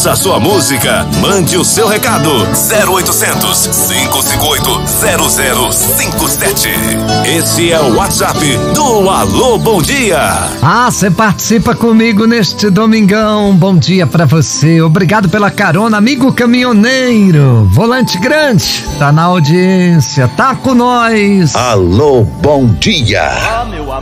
Peça sua música, mande o seu recado. 0800 558 0057. Esse é o WhatsApp do Alô Bom Dia. Você participa comigo neste domingão. Bom dia pra você. Obrigado pela carona, amigo caminhoneiro. Volante Grande, tá na audiência, tá com nós. Alô Bom Dia. Meu amor.